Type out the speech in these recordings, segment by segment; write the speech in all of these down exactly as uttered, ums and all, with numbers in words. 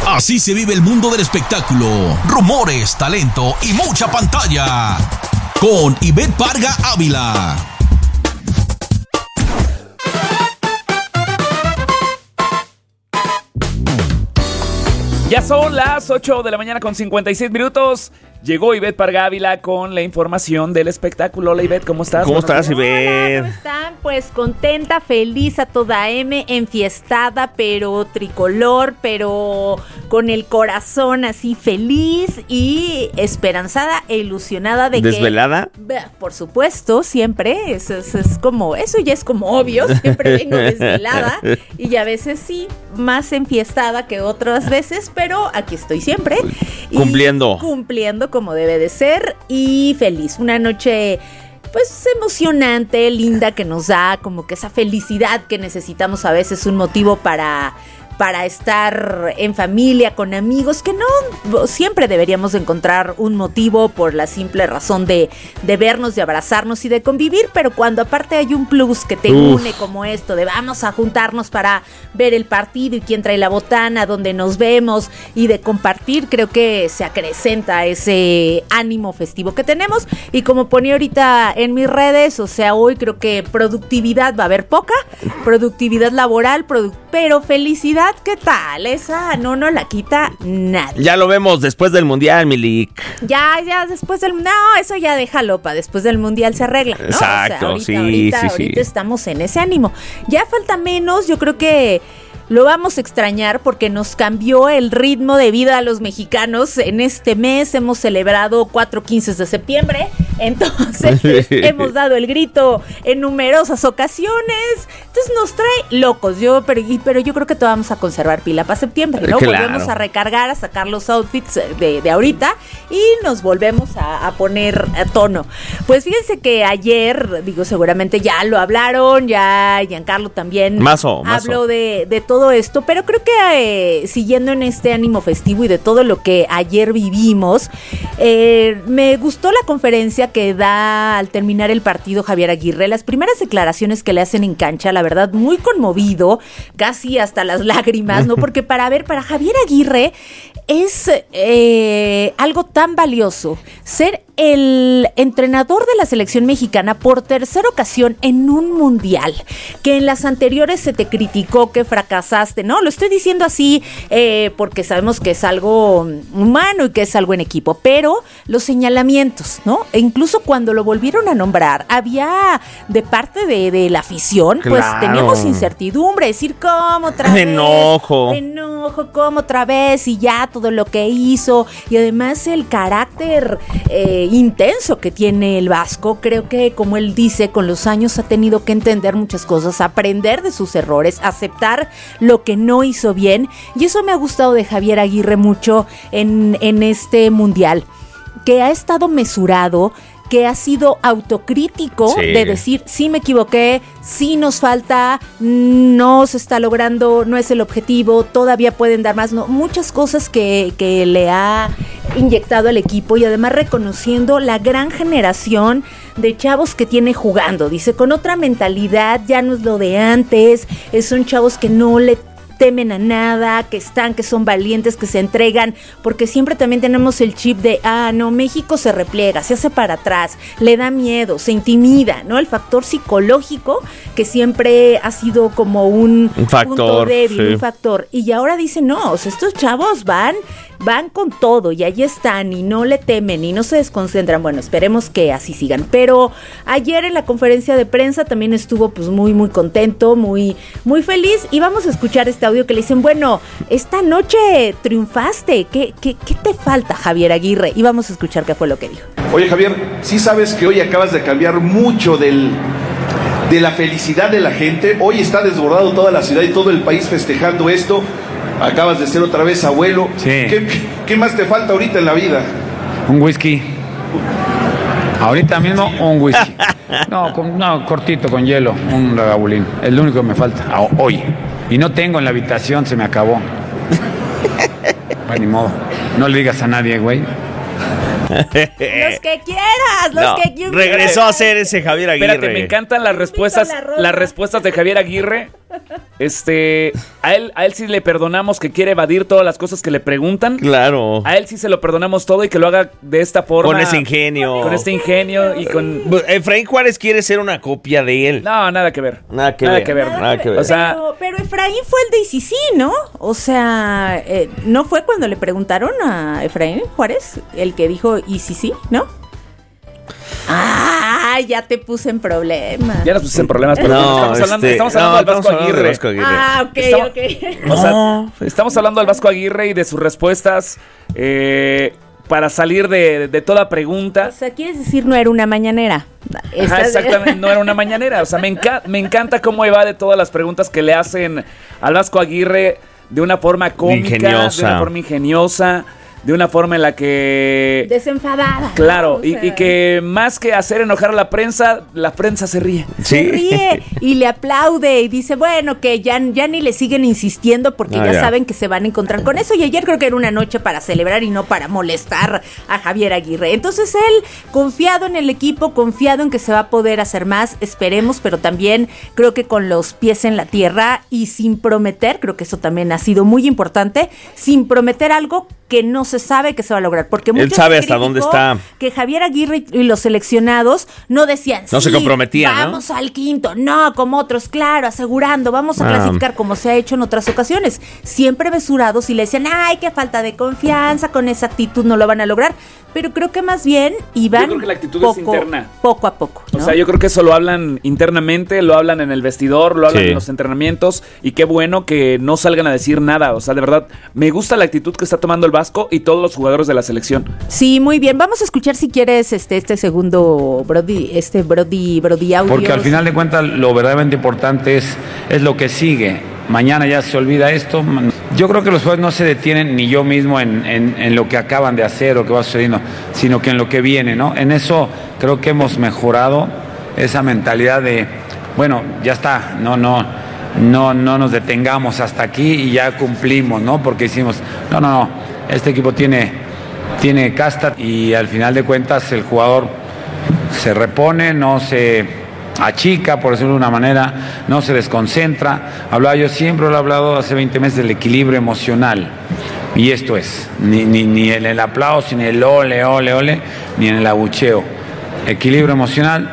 Así se vive el mundo del espectáculo. Rumores, talento y mucha pantalla. Con Ivette Parga Ávila. Ya son las ocho de la mañana con cincuenta y seis minutos. Llegó Ivette Parga Ávila con la información del espectáculo. Hola Ivette, ¿cómo estás? ¿Cómo estás, Ivette? Hola, ¿cómo están? Pues contenta, feliz a toda M, enfiestada, pero tricolor, pero con el corazón así feliz y esperanzada e ilusionada de ¿Desvelada? que... ¿Desvelada? Por supuesto, siempre, eso, eso es como, eso ya es como obvio, siempre vengo desvelada y a veces sí, más enfiestada que otras veces, pero aquí estoy siempre. Cumpliendo. Y cumpliendo como debe de ser y feliz. Una noche pues emocionante, linda, que nos da como que esa felicidad que necesitamos a veces, un motivo para... para estar en familia, con amigos, que no siempre deberíamos encontrar un motivo por la simple razón de, de vernos, de abrazarnos y de convivir, pero cuando aparte hay un plus que te Uf. une como esto, de vamos a juntarnos para ver el partido y quién trae la botana, donde nos vemos y de compartir, creo que se acrecenta ese ánimo festivo que tenemos. Y como ponía ahorita en mis redes, o sea, hoy creo que productividad va a haber poca, productividad laboral, produ- pero felicidad, ¿qué tal? Esa no nos la quita nadie. Ya lo vemos después del Mundial, Milik. Ya, ya después del... No, eso ya déjalo, pa. Después del Mundial se arregla, ¿no? Exacto, o sea, ahorita, sí, ahorita, sí, ahorita sí. estamos en ese ánimo. Ya falta menos, yo creo que... lo vamos a extrañar porque nos cambió el ritmo de vida a los mexicanos. En este mes hemos celebrado cuatro quince de septiembre, entonces hemos dado el grito en numerosas ocasiones. Entonces nos trae locos. Yo, pero, pero yo creo que todavía vamos a conservar pila para septiembre, ¿no? Claro. Volvemos a recargar, a sacar los outfits de, de ahorita y nos volvemos a, a poner a tono. Pues fíjense que ayer, digo, seguramente ya lo hablaron, ya Giancarlo también Mazo, mazo. habló de, de todo esto, pero creo que eh, siguiendo en este ánimo festivo y de todo lo que ayer vivimos, eh, me gustó la conferencia que da al terminar el partido Javier Aguirre, las primeras declaraciones que le hacen en cancha, la verdad, muy conmovido, casi hasta las lágrimas, ¿no? Porque para ver, para Javier Aguirre es eh, algo tan valioso ser el entrenador de la selección mexicana por tercera ocasión en un mundial, que en las anteriores se te criticó que fracasaste, no, lo estoy diciendo así eh, porque sabemos que es algo humano y que es algo en equipo, pero los señalamientos, ¿no? E incluso cuando lo volvieron a nombrar, había de parte de, de la afición, claro. Pues teníamos incertidumbre, decir, ¿cómo otra vez? Enojo. Enojo, ¿cómo otra vez? Y ya todo lo que hizo, y además el carácter eh, intenso que tiene el vasco, creo que como él dice, con los años ha tenido que entender muchas cosas, aprender de sus errores, aceptar lo que no hizo bien, y eso me ha gustado de Javier Aguirre mucho en, en este mundial, que ha estado mesurado, que ha sido autocrítico, sí. De decir, sí me equivoqué, sí nos falta, no se está logrando, no es el objetivo, todavía pueden dar más, no, muchas cosas que, que le ha inyectado al equipo, y además reconociendo la gran generación de chavos que tiene jugando, dice, con otra mentalidad, ya no es lo de antes, son chavos que no le temen a nada, que están, que son valientes, que se entregan, porque siempre también tenemos el chip de, ah, no, México se repliega, se hace para atrás, le da miedo, se intimida, ¿no? El factor psicológico que siempre ha sido como un, un factor, punto débil, sí. un factor, y ahora dicen, no, o sea, estos chavos van, van con todo, y ahí están, y no le temen, y no se desconcentran, bueno, esperemos que así sigan, pero ayer en la conferencia de prensa también estuvo pues muy, muy contento, muy, muy feliz, y vamos a escuchar este audio que le dicen, bueno, esta noche triunfaste, ¿qué, qué, qué te falta, Javier Aguirre? Y vamos a escuchar qué fue lo que dijo. Oye, Javier, sí sabes que hoy acabas de cambiar mucho del, de la felicidad de la gente, hoy está desbordado toda la ciudad y todo el país festejando esto, acabas de ser otra vez abuelo, sí. ¿Qué, qué más te falta ahorita en la vida? Un whisky. Ahorita mismo un whisky. No, con, no cortito, con hielo, un lagavulín. Es lo único que me falta hoy. Y no tengo en la habitación, se me acabó. Bueno, ni modo. No le digas a nadie, güey. Los que quieras, los no, que quieras. Regresó a ser ese Javier Aguirre. Espérate, me encantan las respuestas, la las respuestas de Javier Aguirre este, a él, a él sí le perdonamos que quiere evadir todas las cosas que le preguntan. Claro. A él sí se lo perdonamos todo y que lo haga de esta forma. Con ese ingenio. Con este ingenio y con... Efraín Juárez quiere ser una copia de él. No, nada que ver. Nada que nada ver. Que ver. Nada que ver. O sea, pero, pero Efraín fue el de Isisí, ¿no? O sea, eh, ¿no fue cuando le preguntaron a Efraín Juárez el que dijo Isisí, no? Ah, ya te puse en problemas. Ya nos puse en problemas, pero No, estamos hablando, este, estamos hablando no, del Vasco estamos hablando Aguirre. del Vasco Aguirre. Ah, ok, Estamos- ok. O sea, estamos hablando del Vasco Aguirre y de sus respuestas eh, para salir de, de toda pregunta. O sea, ¿quieres decir no era una mañanera? Ajá, Esta- exactamente, no era una mañanera. O sea, me, enca- me encanta cómo evade todas las preguntas que le hacen al Vasco Aguirre de una forma cómica, Ingeniosa. de una forma ingeniosa, de una forma en la que... Desenfadada. Claro, ¿no? O y, sea, y que más que hacer enojar a la prensa, la prensa se ríe. se ríe y le aplaude y dice, bueno, que ya, ya ni le siguen insistiendo porque Ah, ya, ya. saben que se van a encontrar con eso. Y ayer creo que era una noche para celebrar y no para molestar a Javier Aguirre. Entonces él, confiado en el equipo, confiado en que se va a poder hacer más, esperemos, pero también creo que con los pies en la tierra y sin prometer, creo que eso también ha sido muy importante, sin prometer algo que no se sabe que se va a lograr, porque Él mucho sabe se hasta dónde criticó está. que Javier Aguirre y los seleccionados no decían, No se "Sí, comprometían, ¿no? vamos al quinto", no, como otros, claro, asegurando, vamos a Ah. clasificar como se ha hecho en otras ocasiones, siempre mesurados y le decían, ay, qué falta de confianza, con esa actitud no lo van a lograr, pero creo que más bien iban Yo creo que la actitud es poco, interna. poco a poco, ¿no? O sea, yo creo que eso lo hablan internamente, lo hablan en el vestidor, lo hablan Sí. en los entrenamientos y qué bueno que no salgan a decir nada. O sea, de verdad, me gusta la actitud que está tomando el Vasco y todos los jugadores de la selección. Sí, muy bien, vamos a escuchar si quieres este este segundo Brody, este Brody, Brody audio. Porque al final de cuentas lo verdaderamente importante es, es lo que sigue. Mañana ya se olvida esto. Yo creo que los jugadores no se detienen, ni yo mismo, en, en, en lo que acaban de hacer o que va sucediendo, sino que en lo que viene, ¿no? En eso creo que hemos mejorado esa mentalidad de, bueno, ya está, no, no, no, no nos detengamos hasta aquí y ya cumplimos, ¿no? Porque hicimos, no, no, no, este equipo tiene, tiene casta y al final de cuentas el jugador se repone, no se achica, por decirlo de una manera, no se desconcentra. Hablaba yo siempre, lo he hablado hace veinte meses del equilibrio emocional. Y esto es, ni, ni, ni en el aplauso, ni en el ole, ole, ole, ni en el abucheo. Equilibrio emocional,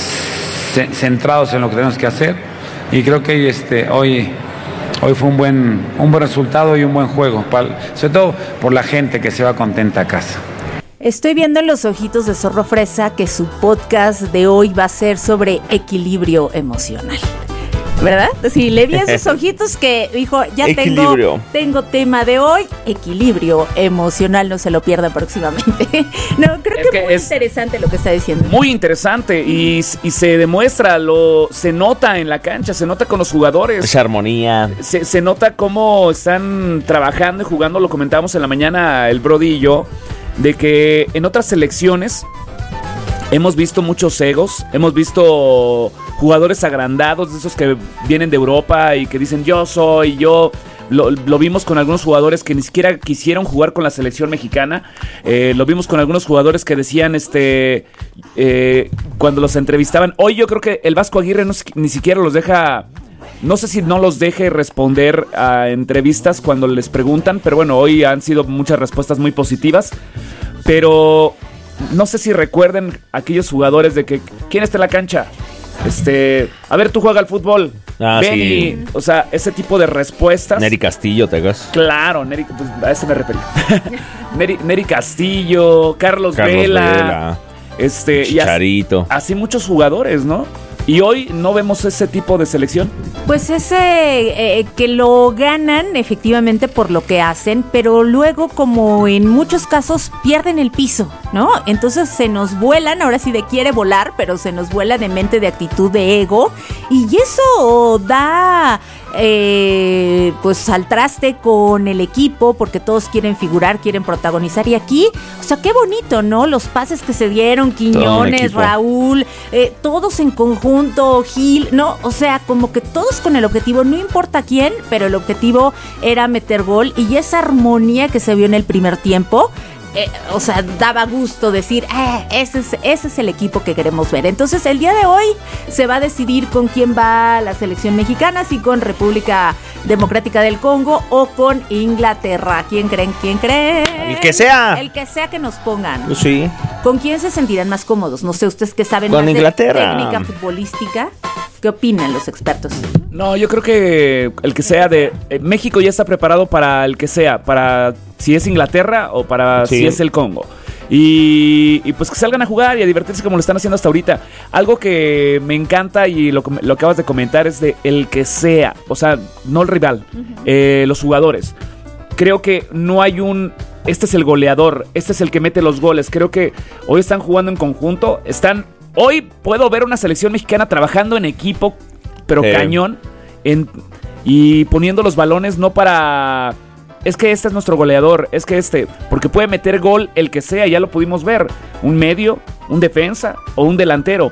ce- centrados en lo que tenemos que hacer. Y creo que este, hoy, hoy fue un buen, un buen resultado y un buen juego, para- sobre todo por la gente que se va contenta a casa. Estoy viendo en los ojitos de Zorro Fresa que su podcast de hoy va a ser sobre equilibrio emocional. ¿Verdad? Sí, le vi esos ojitos que dijo, ya tengo, Equilibrio. tengo tema de hoy, equilibrio emocional, no se lo pierda próximamente. No, creo Es que, que muy es- interesante lo que está diciendo. Muy interesante y, y se demuestra, lo se nota en la cancha, se nota con los jugadores. Esa armonía. Se, se nota cómo están trabajando y jugando, lo comentábamos en la mañana el Brody y yo, de que en otras selecciones hemos visto muchos egos, hemos visto jugadores agrandados, de esos que vienen de Europa y que dicen yo soy, yo... Lo, lo vimos con algunos jugadores que ni siquiera quisieron jugar con la selección mexicana. Eh, lo vimos con algunos jugadores que decían, este, eh, cuando los entrevistaban, hoy yo creo que el Vasco Aguirre no, ni siquiera los deja... No sé si no los deje responder a entrevistas cuando les preguntan, pero bueno, hoy han sido muchas respuestas muy positivas. Pero no sé si recuerden aquellos jugadores de que, ¿quién está en la cancha? Este, a ver, tú juega al fútbol. Ah, Ven sí. y, o sea, ese tipo de respuestas. Neri Castillo, ¿te acuerdas? Claro, Neri, pues, a ese me referí. Neri, Neri Castillo, Carlos, Carlos Vela, Vela, este, y así, Chicharito. así muchos jugadores, ¿no? Y hoy no vemos ese tipo de selección. Pues ese eh, que lo ganan efectivamente por lo que hacen, pero luego como en muchos casos pierden el piso, ¿no? Entonces se nos vuelan, ahora sí de quiere volar, pero se nos vuela de mente, de actitud, de ego, y eso da eh, pues al traste con el equipo, porque todos quieren figurar, quieren protagonizar, y aquí, o sea, qué bonito, ¿no? Los pases que se dieron, Quiñones, equipo. Raúl, eh, todos en conjunto, Gil, no, o sea, como que todos con el objetivo, no importa quién, pero el objetivo era meter gol, y esa armonía que se vio en el primer tiempo, eh, o sea, daba gusto decir, eh, ese es, ese es el equipo que queremos ver. Entonces, el día de hoy se va a decidir con quién va la selección mexicana, si con República Democrática del Congo o con Inglaterra. ¿Quién creen? ¿Quién creen? El que sea. El que sea que nos pongan. Pues sí. ¿Con quién se sentirán más cómodos? No sé, ustedes que saben Con más Inglaterra. de técnica futbolística. ¿Qué opinan los expertos? No, yo creo que el que sea de... eh, México ya está preparado para el que sea, para si es Inglaterra o para Sí. si es el Congo. Y, y pues que salgan a jugar y a divertirse como lo están haciendo hasta ahorita. Algo que me encanta y lo, lo acabas de comentar es de el que sea, o sea, no el rival, uh-huh. eh, los jugadores. Creo que no hay un... Este es el goleador, este es el que mete los goles. Creo que hoy están jugando en conjunto, están... Hoy puedo ver una selección mexicana trabajando en equipo, pero eh. cañón, en, y poniendo los balones no para... Es que este es nuestro goleador, es que este... Porque puede meter gol el que sea, ya lo pudimos ver. Un medio, un defensa o un delantero.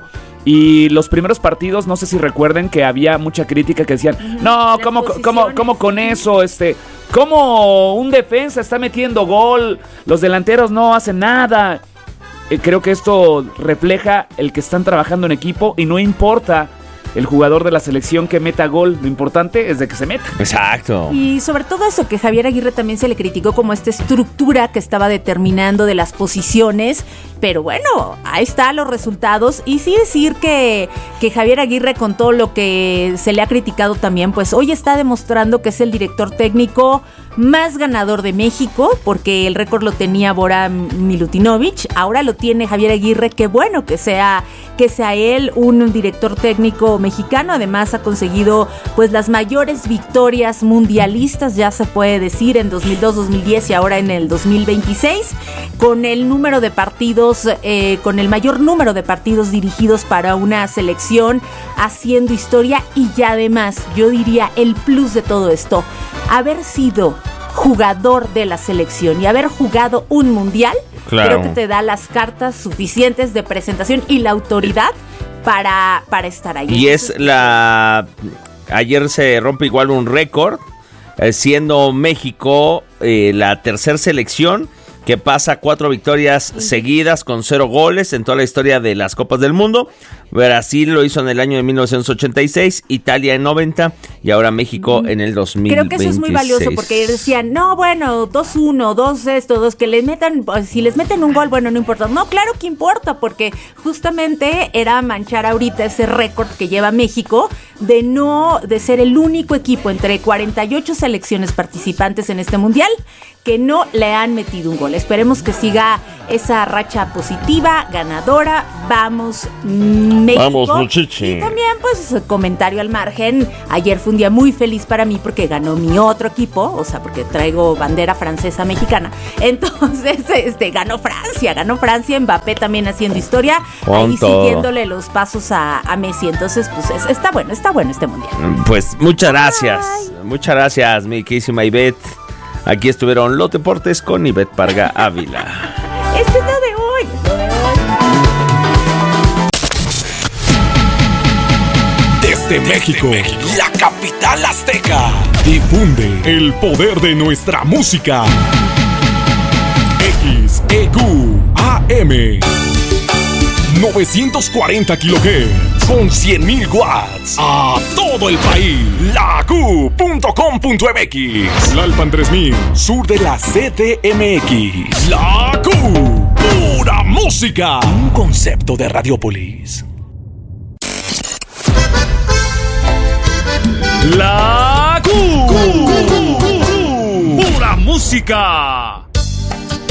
Y los primeros partidos, no sé si recuerden que había mucha crítica que decían, uh-huh. no, ¿cómo, cómo, cómo con eso? Este, ¿cómo un defensa está metiendo gol? Los delanteros no hacen nada. Eh, creo que esto refleja el que están trabajando en equipo y no importa el jugador de la selección que meta gol, lo importante es de que se meta. Exacto. Y sobre todo eso que Javier Aguirre también se le criticó como esta estructura que estaba determinando de las posiciones, pero bueno, ahí están los resultados. Y sí decir que, que Javier Aguirre, con todo lo que se le ha criticado también, pues hoy está demostrando que es el director técnico más ganador de México, porque el récord lo tenía Bora Milutinovic, ahora lo tiene Javier Aguirre. Qué bueno que sea, que sea él un director técnico mexicano. Además ha conseguido pues las mayores victorias mundialistas, ya se puede decir, en dos mil dos, dos mil diez y ahora en el dos mil veintiséis, con el número de partidos, eh, con el mayor número de partidos dirigidos para una selección, haciendo historia. Y ya además, yo diría el plus de todo esto, haber sido jugador de la selección y haber jugado un mundial, claro. Creo que te da las cartas suficientes de presentación y la autoridad para, para estar ahí. Y es la... Ayer se rompe igual un récord, eh, siendo México eh, la tercera selección que pasa cuatro victorias seguidas con cero goles en toda la historia de las Copas del Mundo. Brasil lo hizo en el año de mil novecientos ochenta y seis, Italia en noventa y ahora México en el dos mil veintiséis. Creo que eso es muy valioso porque decían, no, bueno, dos uno, dos esto, dos, que les metan, si les meten un gol, bueno, no importa. No, claro que importa, porque justamente era manchar ahorita ese récord que lleva México de no, de ser el único equipo entre cuarenta y ocho selecciones participantes en este mundial que no le han metido un gol. Esperemos que siga esa racha positiva, ganadora. Vamos, México. Vamos, muchichi. Y también, pues, comentario al margen. Ayer fue un día muy feliz para mí porque ganó mi otro equipo, o sea, porque traigo bandera francesa mexicana. Entonces, este, ganó Francia, ganó Francia. Mbappé también haciendo historia, con ahí todo. Siguiéndole los pasos a, a Messi. Entonces, pues, es, está bueno, está bueno este mundial. Pues, muchas gracias. Ay. Muchas gracias, mi querísima Ivette. Aquí estuvieron los deportes con Ivette Parga Ávila. Este es lo de hoy. Lo de hoy. Desde México, la capital azteca, difunde el poder de nuestra música. X E Q A M novecientos cuarenta kilohertz con cien mil watts a todo el país. La Q punto com punto M X, Tlalpan tres mil, sur de la C D M X. La Q, pura música. Un concepto de Radiopolis. La Q, Q, Q, Q, pura música.